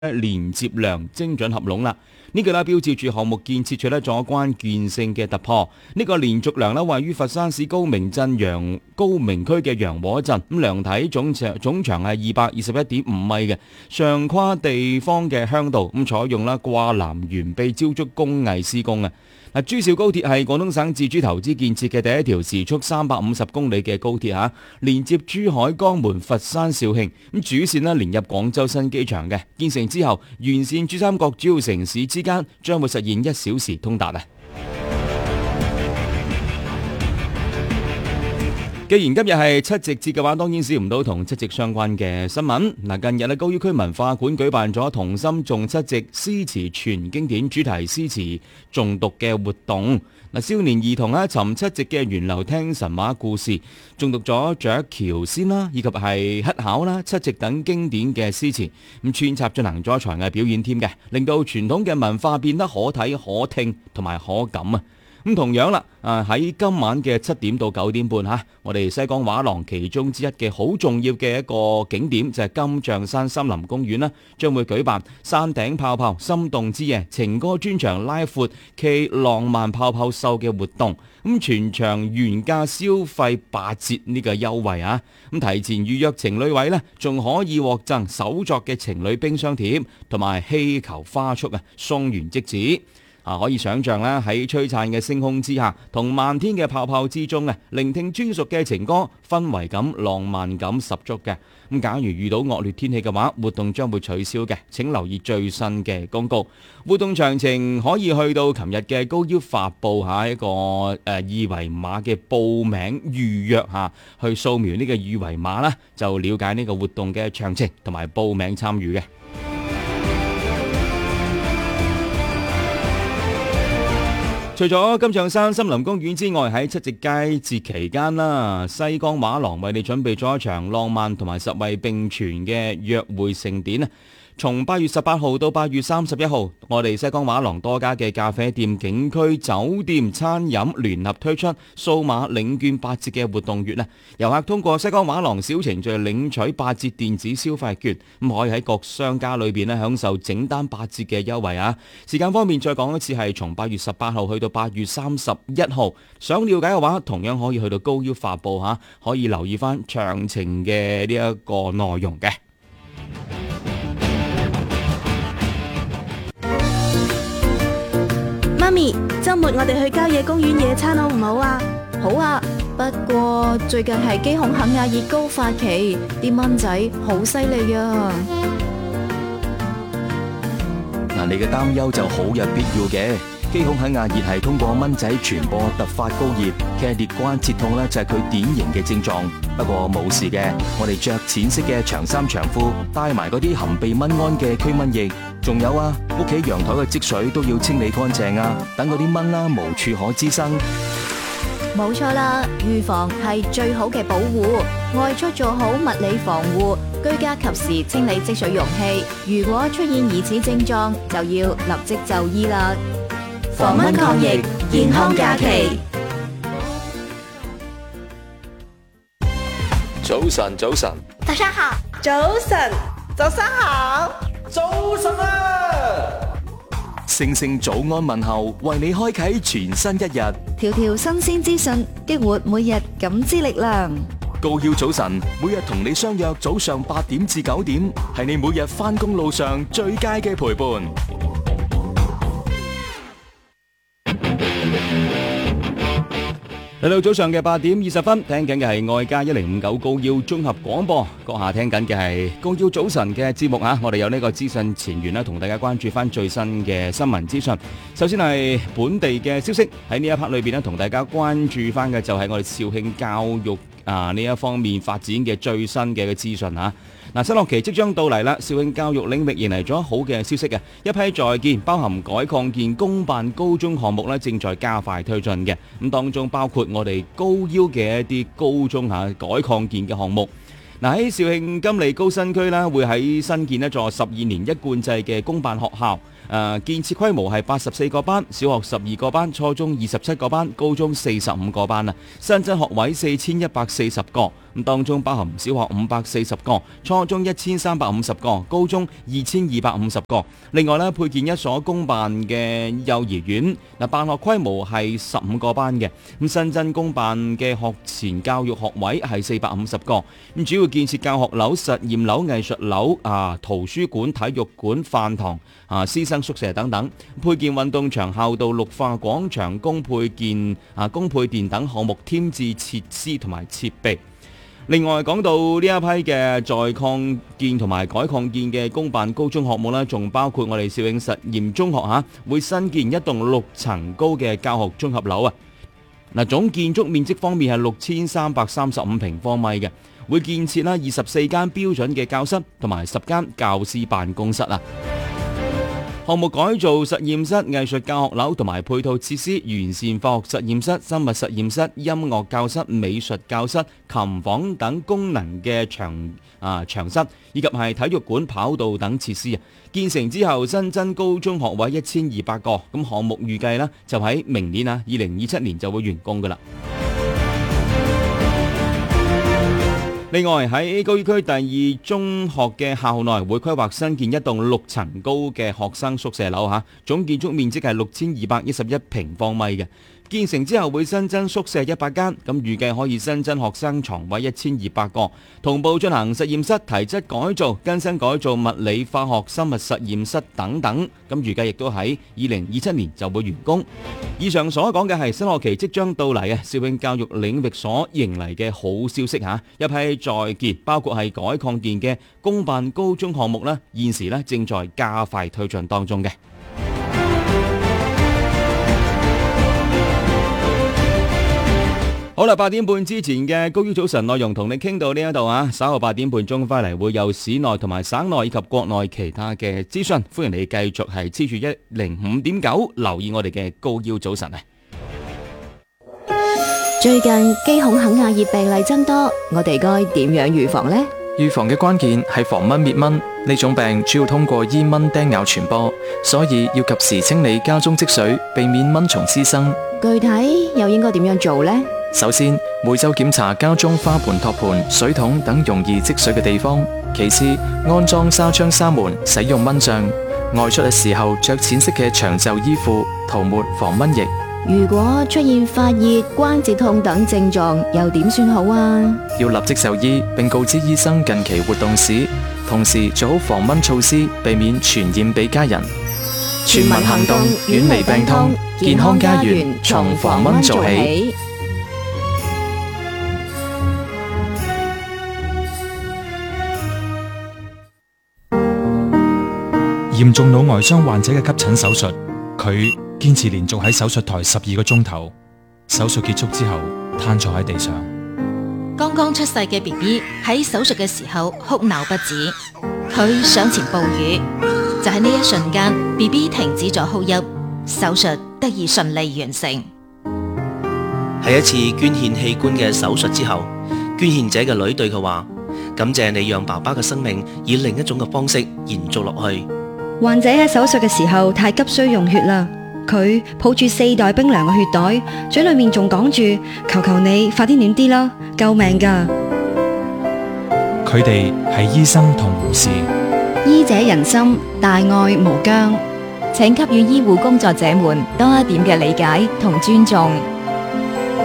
連接量精準合攏啦。呢個咧標誌住項目建設取得咗關鍵性嘅突破。呢個連續梁咧位於佛山市高明鎮高明區嘅陽和鎮，咁梁體總長係221.5米嘅，上跨地方嘅鄉道，咁採用啦掛欄懸臂招竹工藝施工啊。珠兆高鐵係廣東省自主投資建設嘅第一條時速350公里嘅高鐵嚇，連接珠海、江門、佛山、肇慶，咁主線咧連入廣州新機場嘅。建成之後，沿線珠三角主要城市之間將會實現1小時通達啊！既然今日係七夕節嘅話，當然少唔到同七夕相關嘅新聞。近日高要區文化館舉辦咗同心頌七夕詩詞全經典主題詩詞誦讀嘅活動。少年兒童尋七夕嘅源流聽神話故事，誦讀咗雀橋仙啦，以及係乞巧啦、七夕等經典嘅詩詞，咁穿插進行咗才藝表演添嘅，令到傳統嘅文化變得可睇、可聽同埋可感啊！咁同樣啦，喺今晚嘅7點到9點半嚇，我哋西江畫廊其中之一嘅好重要嘅一個景點就係金象山森林公園啦，將會舉辦山頂泡泡心動之夜情歌專場拉闊暨浪漫泡泡秀嘅活動。咁全場原價消費8折呢個優惠啊！咁提前預約情侶位呢，仲可以獲贈手作嘅情侶冰箱貼同埋氣球花束啊，送完即止。可以想象啦，喺璀璨嘅星空之下，同漫天嘅泡泡之中聆聽專屬嘅情歌，氛圍感、浪漫感十足嘅。咁假如遇到惡劣天氣嘅話，活動將會取消嘅。請留意最新嘅公告。活動詳情可以去到琴日嘅高要發布一個二維碼嘅報名預約去掃描呢個二維碼啦，就了解呢個活動嘅詳情同埋報名參與嘅。除咗金象山森林公園之外，喺七夕佳節期間啦，西江畫廊為你準備咗一場浪漫同埋實惠並存嘅約會盛典啊！從8月18號到8月31號，我哋西江畫廊多家嘅咖啡店、景區、酒店、餐飲聯合推出數碼領券8折嘅活動月啊！遊客通過西江畫廊小程序領取8折電子消費券，咁可以喺各商家裏邊享受整單8折嘅優惠啊！時間方面再講一次，係從8月18號去到8月31號。想了解嘅話，同樣可以去到高要發布可以留意翻詳情嘅呢一個內容嘅。 媽咪，周末我哋去郊野公園野餐好唔好啊？好啊，不過最近係基孔肯亞熱高發期，啲蚊仔好犀利啊！ 你嘅擔憂就好有必要嘅。基孔肯亞熱係通過蚊仔傳播突發高熱，劇烈關節痛就係佢典型嘅症狀。不過冇事嘅，我哋着淺色嘅長衫長褲，帶埋嗰啲含避蚊胺嘅驅蚊液。仲有啊，屋企陽台嘅積水都要清理乾淨啊，等嗰啲蚊無處可滋生。 冇錯啦，預防係最好嘅保護。外出做好物理防護，居家及時清理積水容器。如果出現疑似症狀，就要立即就醫啦。防蚊抗疫，健康假期。 早晨，早晨， 早上好， 早晨，早上好， 早晨啊！ 聲聲早安問候，為你開啟全新一日。 條條新鮮資訊，激活每日感知力量。 高要早晨，每日同你相約早上8點至9點，係你每日返工路上最佳嘅陪伴。 嚟到早上嘅8點20分，聽緊嘅係愛家1059高要綜合廣播，閣下聽緊嘅係高要早晨嘅節目啊！我哋有呢個資訊前沿啦，同大家關注翻最新嘅新聞資訊。首先係本地嘅消息，喺呢一 part 裏邊咧，同大家關注翻嘅就係我哋肇慶教育呢一方面發展嘅最新嘅資訊啊！新學期即將到嚟啦，肇慶教育領域迎嚟咗好嘅消息嘅，一批在建包含改擴建公辦高中項目正在加快推進嘅，咁當中包括我哋高要嘅一啲高中改擴建嘅項目。喺肇慶金利高新區會喺新建一座12年一貫制嘅公辦學校。 建設規模係84個班，小學12個班，初中27個班，高中45個班啊。新增學位4140個，咁當中包含小學540個，初中1350個，高中2250個。另外咧，配建一所公辦嘅幼兒園，辦學規模係15個班嘅。咁新增公辦嘅學前教育學位係450個。咁主要建設教學樓、實驗樓、藝術樓、圖書館、體育館、飯堂、師生宿舍等等，配建運動場、校道、綠化廣場、供配電等項目添置設施同埋設備。另外講到呢一批嘅在擴建同埋改擴建嘅公辦高中項目呢，仲包括我哋肇慶實驗中學會新建一棟6層高嘅教學綜合樓啊。總建築面積方面係6335平方米嘅，會建設24間標準嘅教室同埋10間教師辦公室啊。項目改造實驗室、藝術教學樓同埋配套設施，完善化學實驗室、生物實驗室、音樂教室、美術教室、琴房等功能嘅場室，以及係體育館、跑道等設施啊。建成之後新增高中學位1200個，咁項目預計就喺明年2027年就會完工噶啦。另外喺高醫區第2中學嘅校內會規劃新建一棟6層高嘅學生宿舍樓，總建築面積係6211平方米嘅。建成之後會新增宿舍100間，咁預計可以新增學生床位1200個，同步進行實驗室提質改造、更新改造物理、化學、生物實驗室等等，咁預計亦都喺2027年就會完工。以上所講嘅係新學期即將到嚟肇慶教育領域所迎嚟嘅好消息一批在建包括係改擴建嘅公辦高中項目現時正在加快推進當中嘅。好啦，8點半之前嘅高於早晨內容同你傾到呢一度稍後8點半鐘翻嚟會有市內同埋省內以及國內其他嘅資訊，歡迎你繼續係黐住105.9留意我哋嘅高腰早晨最近肌孔肯亞熱病例增多，我哋該點樣預防呢？ 預防嘅關鍵係防蚊滅蚊，呢種病主要通過衣蚊叮咬傳播，所以要及時清理家中積水，避免蚊蟲滋生。 具體又應該點樣做呢？ 首先，每周檢查家中花盆、托盤、水桶等容易積水嘅地方。其次，安裝紗窗紗門，使用蚊帳。外出嘅時候着淺色嘅長袖衣褲，塗抹防蚊液。 如果出現發熱、關節痛等症狀，又點算好啊？ 要立即就醫，並告知醫生近期活動史，同時做好防蚊措施，避免傳染俾家人。全民行動，遠離病痛，健康家園從防蚊做起。 嚴重腦外傷患者嘅急診手術，佢堅持連續喺手術台12個鐘頭。手術結束之後，癱坐喺地上。 剛剛出世嘅 BB 喺手術嘅時候哭鬧不止，佢上前哺乳，就喺呢一瞬間 BB 停止咗哭泣，手術得以順利完成。 喺一次捐獻器官嘅手術之後，捐獻者嘅女對佢話：感謝你讓爸爸嘅生命以另一種嘅方式延續落去。 患者喺手術嘅時候太急需用血啦，佢抱住4袋冰涼嘅血袋，嘴裏面仲講住：求求你快啲暖啲啦，救命㗎！ 佢哋係醫生同護士， 醫者仁心，大愛無疆。 請給予醫護工作者們多一點嘅理解同尊重。